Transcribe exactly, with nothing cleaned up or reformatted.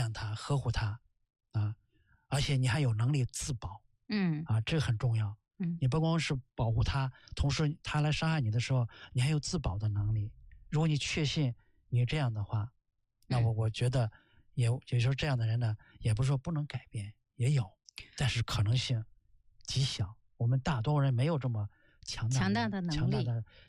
养他、呵护他啊，而且你还有能力自保， 嗯啊，这个很重要。 嗯， 你不光是保护他，同时他来伤害你的时候，你还有自保的能力。如果你确信你这样的话，那我我觉得也也就是这样的人呢，也不是说不能改变，也有，但是可能性极小。我们大多数人没有这么强大的强大的能力。 强大的